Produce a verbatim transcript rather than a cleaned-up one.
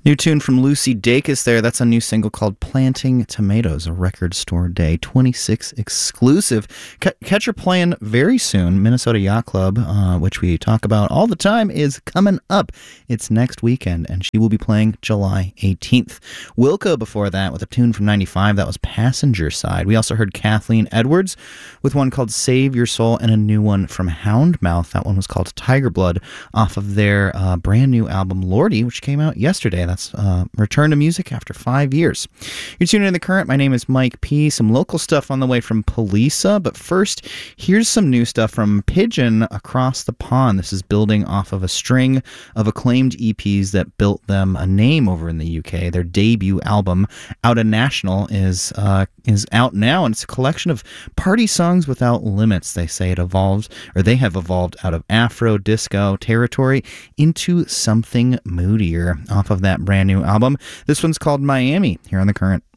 New tune from Lucy Dacus there. That's a new single called Planting Tomatoes, a Record Store Day twenty-six exclusive. C- catch her playing very soon. Minnesota Yacht Club, uh, which we talk about all the time, is coming up. It's next weekend, and she will be playing July eighteenth. Wilco before that with a tune from ninety-five. That was Passenger Side. We also heard Kathleen Edwards with one called Save Your Soul and a new one from Houndmouth. That one was called Tiger Blood off of their uh, brand new album Lordy, which came out yesterday. That's uh, return to music after five years. You're tuning in The Current. My name is Mike P. Some local stuff on the way from Polisa, but first, here's some new stuff from Pigeon Across the Pond. This is building off of a string of acclaimed E Ps that built them a name over in the U K. Their debut album, Out of National, is uh, is out now, and it's a collection of party songs without limits. They say it evolved, or they have evolved out of Afro disco territory into something moodier off of that brand new album. This one's called Miami here on The Current.